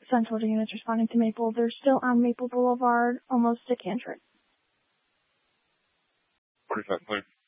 Central units responding to Maple. They're still on Maple Boulevard, almost to Cantrip. 45, clear.